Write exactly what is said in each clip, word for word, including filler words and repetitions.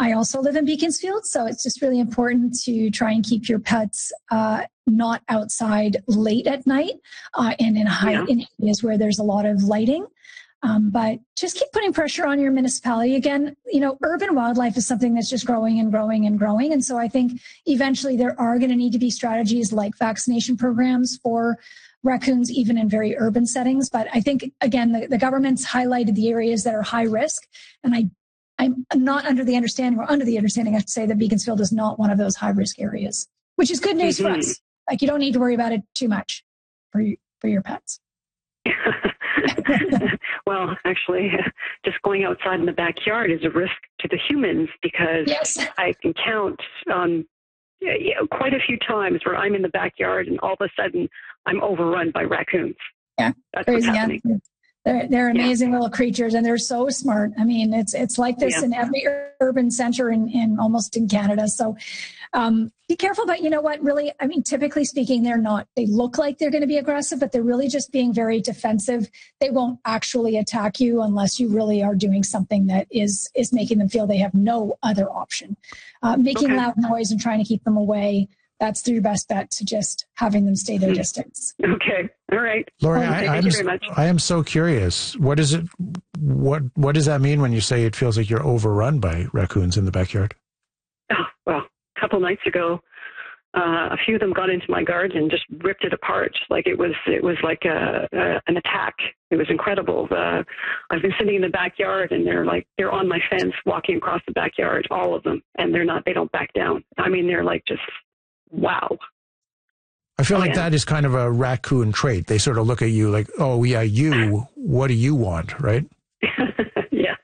I also live in Beaconsfield, so it's just really important to try and keep your pets uh, not outside late at night uh, and in high Yeah. in areas where there's a lot of lighting. Um, but just keep putting pressure on your municipality. Again, you know, urban wildlife is something that's just growing and growing and growing. And so I think eventually there are going to need to be strategies like vaccination programs for raccoons, even in very urban settings. But I think, again, the, the government's highlighted the areas that are high risk. And I, I'm not under the understanding, or under the understanding, I should say, that Beaconsfield is not one of those high risk areas, which is good news Mm-hmm. for us. Like, you don't need to worry about it too much for you, for your pets. Well, actually, just going outside in the backyard is a risk to the humans, because Yes. I can count on yeah, yeah, quite a few times where I'm in the backyard and all of a sudden I'm overrun by raccoons. Yeah, That's crazy. what's happening. Yeah. They're they're amazing Yeah. little creatures, and they're so smart. I mean, it's it's like this Yeah. in every urban center in, in almost in Canada. So um, be careful. But you know what? Really, I mean, typically speaking, they're not. They look like they're going to be aggressive, but they're really just being very defensive. They won't actually attack you unless you really are doing something that is is making them feel they have no other option. Uh, making Okay. loud noise and trying to keep them away. That's your best bet to just having them stay their distance. Okay. All right. Lori, Okay, I, thank I'm, you very much. I am so curious. What is it? What What does that mean when you say it feels like you're overrun by raccoons in the backyard? Oh, well, a couple nights ago, uh, a few of them got into my garden and just ripped it apart. Like it was, it was like a, a an attack. It was incredible. Uh, I've been sitting in the backyard, and they're like they're on my fence, walking across the backyard, all of them, and they're not. They don't back down. I mean, they're like just wow. I feel Oh, like yeah. that is kind of a raccoon trait. They sort of look at you like, oh, yeah, you, what do you want, right? Yeah.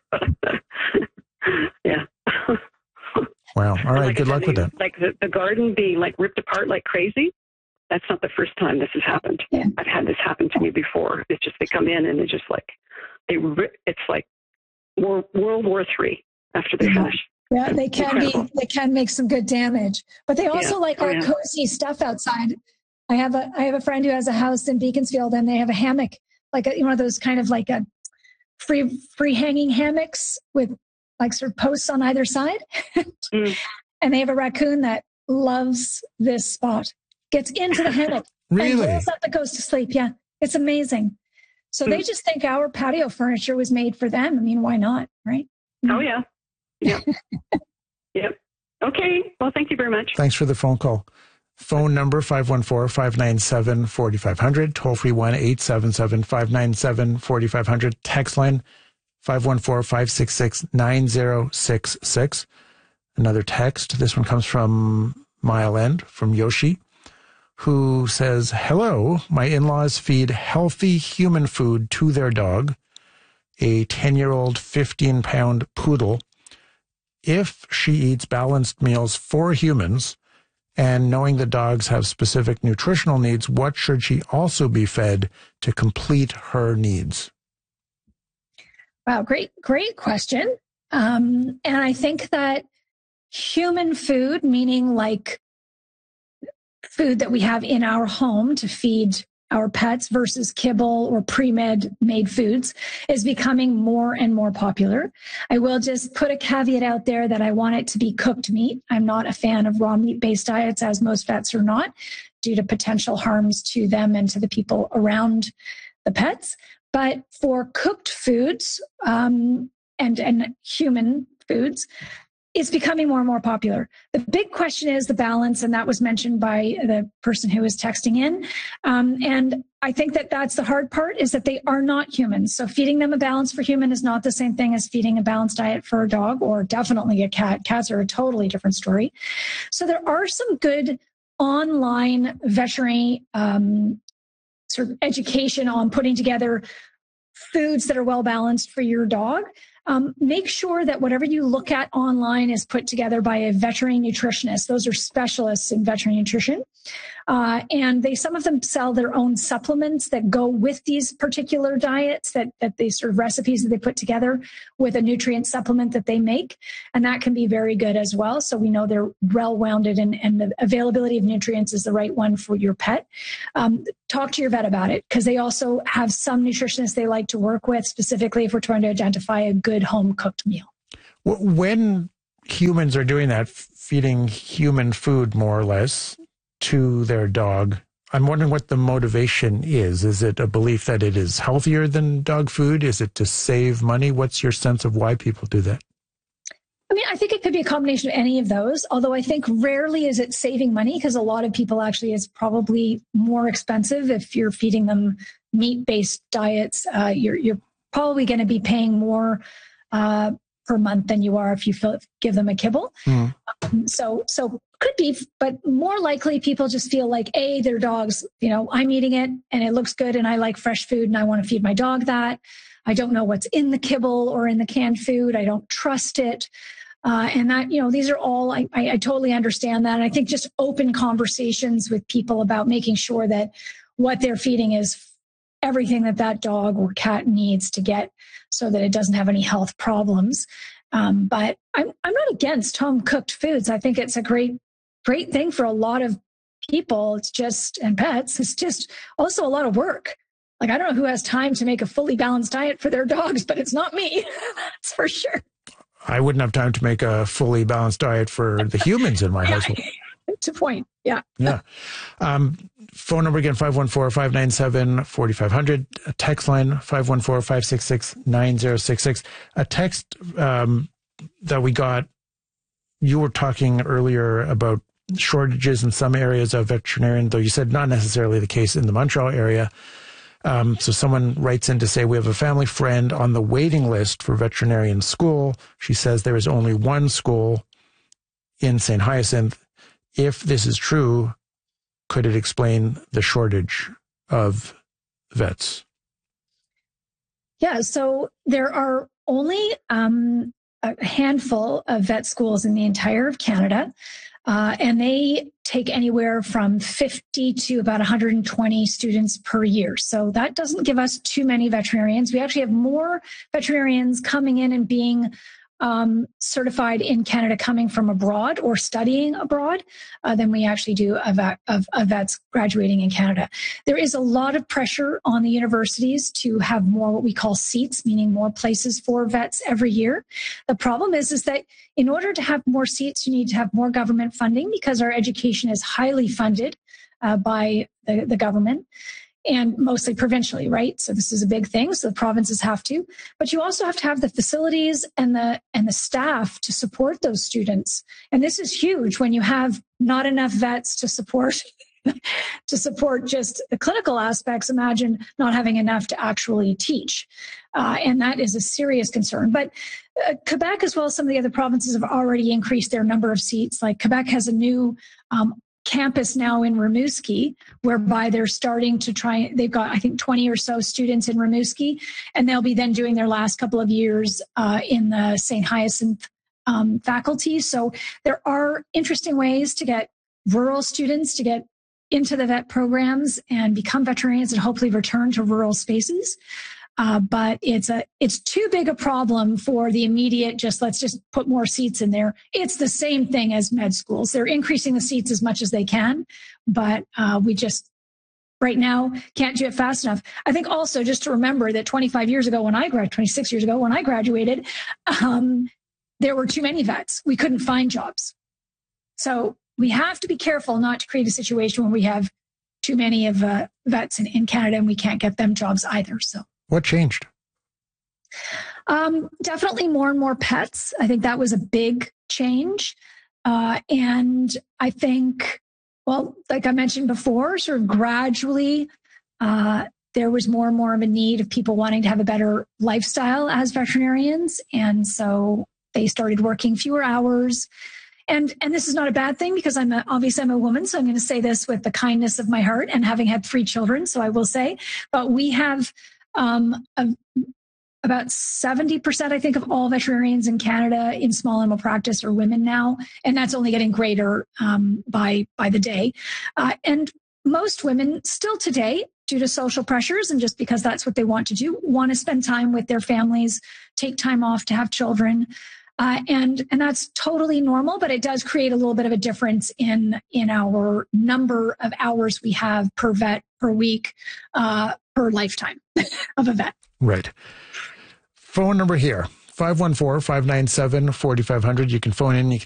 Yeah. Wow. All right. Like I Good said, luck with they- that. Like the, the garden being like ripped apart like crazy. That's not the first time this has happened. Yeah. I've had this happen to me before. It's just they come in and they just like they rip, it's like World World War Three after they Yeah. finish. Yeah, they can Incredible. be. They can make some good damage, but they also Yeah. like Oh, our yeah. cozy stuff outside. I have a I have a friend who has a house in Beaconsfield, and they have a hammock, like a, one of those kind of like a free free hanging hammocks with like sort of posts on either side. Mm. And they have a raccoon that loves this spot, gets into the hammock, and Really? rolls up and goes to sleep. Yeah, it's amazing. So they just think our patio furniture was made for them. I mean, why not, right? Oh yeah. Yep. Yep. Okay. Well, thank you very much. Thanks for the phone call. Phone number five one four, five nine seven, four five zero zero. Toll free one eight seven seven, five nine seven, four five zero zero. Text line five one four, five six six, nine zero six six. Another text. This one comes from Mile End, from Yoshi, who says, hello, my in-laws feed healthy human food to their dog, a ten-year-old fifteen-pound poodle. If she eats balanced meals for humans, and knowing the dogs have specific nutritional needs, what should she also be fed to complete her needs? Wow, great, great question. Um, and I think that human food, meaning like food that we have in our home to feed our pets versus kibble or pre-med made foods, is becoming more and more popular. I will just put a caveat out there that I want it to be cooked meat. I'm not a fan of raw meat-based diets, as most vets are not, due to potential harms to them and to the people around the pets. But for cooked foods um, and, and human foods, it's becoming more and more popular. The big question is the balance, and that was mentioned by the person who was texting in. Um, and I think that that's the hard part, is that they are not humans. So feeding them a balance for human is not the same thing as feeding a balanced diet for a dog, or definitely a cat. Cats are a totally different story. So there are some good online veterinary um, sort of education on putting together foods that are well balanced for your dog. Um, make sure that whatever you look at online is put together by a veterinary nutritionist. Those are specialists in veterinary nutrition. Uh, and they, some of them sell their own supplements that go with these particular diets, that, that they sort of recipes that they put together with a nutrient supplement that they make. And that can be very good as well. So we know they're well-rounded, and, and the availability of nutrients is the right one for your pet. Um, talk to your vet about it, because they also have some nutritionists they like to work with, specifically if we're trying to identify a good home cooked meal. When humans are doing that, feeding human food more or less to their dog. I'm wondering what the motivation is. Is it a belief that it is healthier than dog food? Is it to save money? What's your sense of why people do that? I mean, I think it could be a combination of any of those, although I think rarely is it saving money because a lot of people actually it's probably more expensive if you're feeding them meat-based diets. Uh, you're, you're probably going to be paying more uh, per month than you are if you feel, give them a kibble. Mm. Um, so, so could be, but more likely people just feel like, A, their dogs, you know, I'm eating it and it looks good and I like fresh food and I want to feed my dog that. I don't know what's in the kibble or in the canned food. I don't trust it. Uh, and that, you know, these are all, I, I, I totally understand that. And I think just open conversations with people about making sure that what they're feeding is everything that that dog or cat needs to get so that it doesn't have any health problems. Um, but I'm, I'm not against home cooked foods. I think it's a great, great thing for a lot of people. It's just, and pets, it's just also a lot of work. Like, I don't know who has time to make a fully balanced diet for their dogs, but it's not me. That's for sure. I wouldn't have time to make a fully balanced diet for the humans in my yeah, household. To point. Yeah. Yeah. Um, phone number again, five one four, five nine seven, four five zero zero. A text line, five one four, five six six, nine zero six six. A text um, that we got, you were talking earlier about shortages in some areas of veterinarian, though you said not necessarily the case in the Montreal area. Um, so someone writes in to say, we have a family friend on the waiting list for veterinarian school. She says there is only one school in Saint Hyacinthe. If this is true, could it explain the shortage of vets? Yeah, so there are only um, a handful of vet schools in the entire of Canada. Uh, and they take anywhere from fifty to about one hundred twenty students per year. So that doesn't give us too many veterinarians. We actually have more veterinarians coming in and being um, certified in Canada coming from abroad or studying abroad uh, than we actually do of, of, of vets graduating in Canada. There is a lot of pressure on the universities to have more what we call seats, meaning more places for vets every year. The problem is, is that in order to have more seats, you need to have more government funding because our education is highly funded uh, by the, the government. And mostly provincially, right? So this is a big thing. So the provinces have to, but you also have to have the facilities and the and the staff to support those students. And this is huge when you have not enough vets to support to support just the clinical aspects. Imagine not having enough to actually teach, uh, and that is a serious concern. But uh, Quebec, as well as some of the other provinces, have already increased their number of seats. Like Quebec has a new um, campus now in Rimouski, whereby they're starting to try, they've got, I think, twenty or so students in Rimouski, and they'll be then doing their last couple of years uh, in the Saint Hyacinthe um, faculty. So there are interesting ways to get rural students to get into the vet programs and become veterinarians and hopefully return to rural spaces. Uh, but it's a it's too big a problem for the immediate, just let's just put more seats in there. It's the same thing as med schools. They're increasing the seats as much as they can, but uh, we just right now can't do it fast enough. I think also just to remember that twenty-five years ago when I graduated, twenty-six years ago when I graduated, um, there were too many vets. We couldn't find jobs. So we have to be careful not to create a situation where we have too many of uh, vets in, in Canada and we can't get them jobs either. So. What changed? Um, definitely more and more pets. I think that was a big change. Uh, and I think, well, like I mentioned before, sort of gradually, uh, there was more and more of a need of people wanting to have a better lifestyle as veterinarians. And so they started working fewer hours. And, and this is not a bad thing because I'm a, obviously I'm a woman. So I'm going to say this with the kindness of my heart and having had three children. So I will say, but we have Um, uh, about seventy percent, I think, of all veterinarians in Canada in small animal practice are women now, and that's only getting greater um, by by the day. Uh, and most women still today, due to social pressures and just because that's what they want to do, want to spend time with their families, take time off to have children. Uh, and and that's totally normal, but it does create a little bit of a difference in in our number of hours we have per vet per week, uh, per lifetime of a vet. Right. Phone number here, five one four, five nine seven, four five zero zero. You can phone in. You can